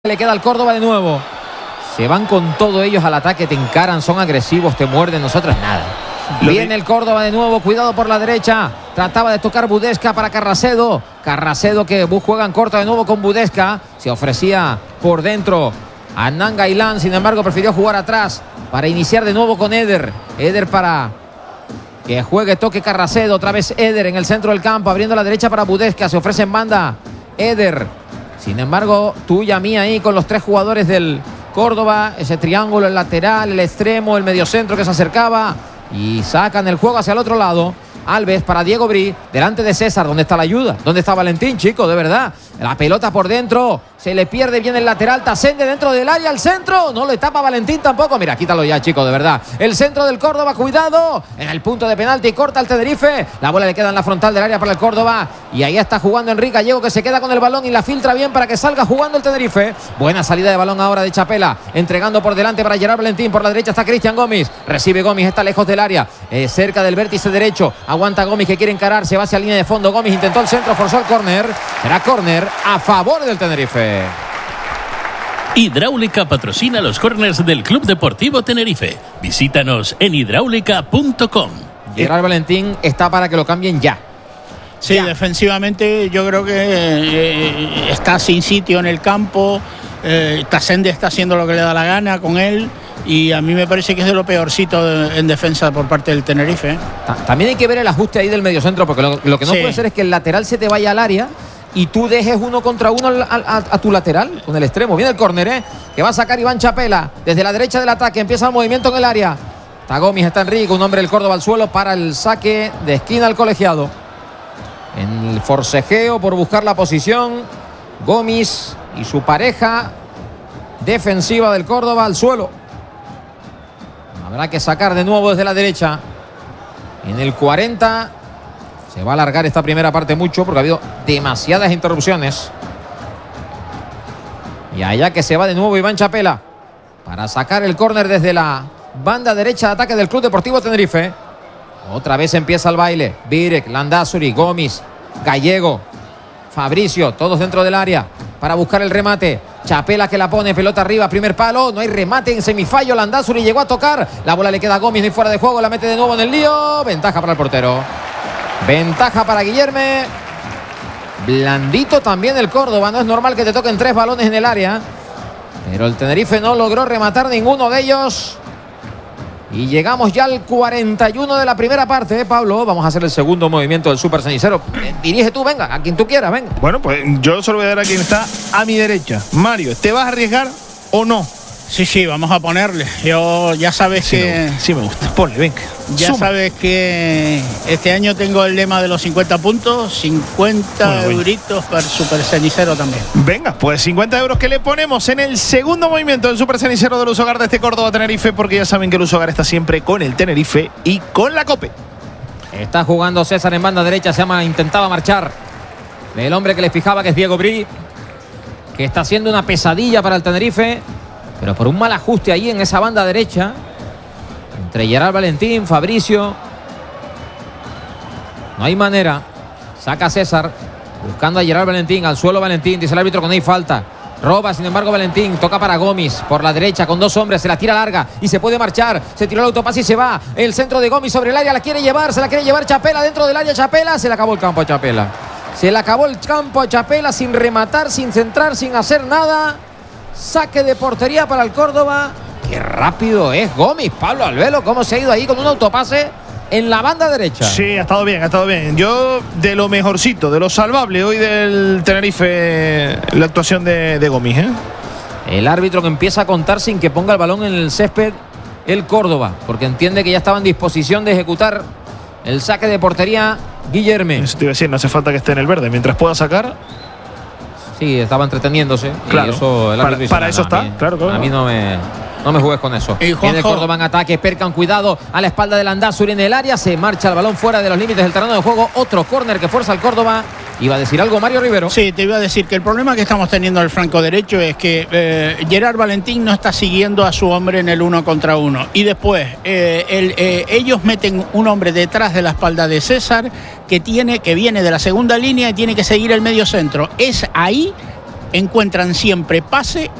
Le queda al Córdoba de nuevo. Se van con todos ellos al ataque, te encaran, son agresivos, te muerden, nosotros nada. Viene el Córdoba de nuevo, cuidado por la derecha. Trataba de tocar Budesca para Carracedo. Carracedo que juega en corto de nuevo con Budesca. Se ofrecía por dentro a Nanga Ilán, sin embargo prefirió jugar atrás para iniciar de nuevo con Eder. Eder para que juegue, toque Carracedo. Otra vez Eder en el centro del campo, abriendo la derecha para Budesca. Se ofrece en banda Eder. Sin embargo, tuya mía ahí con los tres jugadores del Córdoba. Ese triángulo, el lateral, el extremo, el mediocentro que se acercaba. Y sacan el juego hacia el otro lado. Alves para Diego Bri, delante de César. ¿Dónde está la ayuda? ¿Dónde está Valentín, chico? De verdad. La pelota por dentro. Se le pierde bien el lateral. Tasende dentro del área. Al centro. No le tapa Valentín tampoco. Mira, quítalo ya, chico, de verdad. El centro del Córdoba. Cuidado. En el punto de penalti. Corta el Tenerife. La bola le queda en la frontal del área para el Córdoba. Y ahí está jugando Enrique Gallego, que se queda con el balón y la filtra bien para que salga jugando el Tenerife. Buena salida de balón ahora de Chapela. Entregando por delante para Gerard Valentín. Por la derecha está Cristian Gómez. Recibe Gómez. Está lejos del área. Cerca del vértice derecho. Aguanta Gómez, que quiere encarar. Se va hacia la línea de fondo. Gómez intentó el centro. Forzó el córner. Será córner a favor del Tenerife. Hidráulica patrocina los córners del Club Deportivo Tenerife. Visítanos en hidráulica.com. Gerard Valentín está para que lo cambien ya. Sí, ya. Defensivamente yo creo que está sin sitio en el campo. Tasende está haciendo lo que le da la gana con él. Y a mí me parece que es de lo peorcito en defensa por parte del Tenerife. También hay que ver el ajuste ahí del mediocentro, porque lo que no puede ser es que el lateral se te vaya al área y tú dejes uno contra uno a tu lateral con el extremo. Viene el córner, que va a sacar Iván Chapela desde la derecha del ataque. Empieza el movimiento en el área. Está Gómez, está Enrique, un hombre del Córdoba al suelo para el saque de esquina al colegiado. En el forcejeo por buscar la posición, Gómez y su pareja defensiva del Córdoba al suelo. Habrá que sacar de nuevo desde la derecha. En el 40 se va a alargar esta primera parte mucho porque ha habido demasiadas interrupciones. Y allá que se va de nuevo Iván Chapela para sacar el córner desde la banda derecha de ataque del Club Deportivo Tenerife. Otra vez empieza el baile. Birek, Landázuri, Gómez, Gallego, Fabricio, todos dentro del área para buscar el remate. Chapela que la pone, pelota arriba, primer palo, no hay remate en semifallo. Landázuri llegó a tocar, la bola le queda a Gómez de fuera de juego, la mete de nuevo en el lío. Ventaja para el portero, ventaja para Guillerme. Blandito también el Córdoba, no es normal que te toquen tres balones en el área, pero el Tenerife no logró rematar ninguno de ellos. Y llegamos ya al 41 de la primera parte, Pablo. Vamos a hacer el segundo movimiento del Super Cenicero. Dirige tú, venga, a quien tú quieras, venga. Bueno, pues yo solo voy a dar a quien está a mi derecha. Mario, ¿te vas a arriesgar o no? Sí, vamos a ponerle. Yo ya sabes que... Sí me gusta. Ponle, venga. Ya sabes que este año tengo el lema de los 50 puntos, 50 euritos para el Super Cenicero también. Venga, pues 50 euros que le ponemos en el segundo movimiento del Super Cenicero del Lusogar de este Córdoba Tenerife, porque ya saben que el Lusogar está siempre con el Tenerife y con la COPE. Está jugando César en banda derecha, intentaba marchar el hombre que le fijaba, que es Diego Bri, que está haciendo una pesadilla para el Tenerife, pero por un mal ajuste ahí en esa banda derecha entre Gerard Valentín, Fabricio. No hay manera. Saca César buscando a Gerard Valentín, al suelo Valentín, dice el árbitro que no hay falta. Roba, sin embargo, Valentín, toca para Gómez por la derecha con dos hombres, se la tira larga y se puede marchar. Se tiró el autopase y se va. El centro de Gómez sobre el área, la quiere llevar, se la quiere llevar Chapela dentro del área. Chapela, se le acabó el campo a Chapela. Se le acabó el campo a Chapela sin rematar, sin centrar, sin hacer nada. Saque de portería para el Córdoba. Qué rápido es Gómez, Pablo Albelo, cómo se ha ido ahí con un autopase en la banda derecha. Sí, ha estado bien. Yo, de lo mejorcito, de lo salvable hoy del Tenerife, la actuación de Gómez, El árbitro que empieza a contar sin que ponga el balón en el césped el Córdoba, porque entiende que ya estaba en disposición de ejecutar el saque de portería Guillerme. Eso te iba a decir, no hace falta que esté en el verde, mientras pueda sacar. Sí, estaba entreteniéndose. Claro, y eso, para eso está. Claro. A mí no me juegues con eso. Viene Córdoba en ataque, Percan, cuidado a la espalda de Landázuri en el área. Se marcha el balón fuera de los límites del terreno de juego. Otro córner que fuerza al Córdoba. Iba a decir algo Mario Rivero. Sí, te iba a decir que el problema que estamos teniendo al flanco derecho es que Gerard Valentín no está siguiendo a su hombre en el 1 contra 1. Y después ellos meten un hombre detrás de la espalda de César que viene de la segunda línea y tiene que seguir el medio centro. Es ahí encuentran siempre pase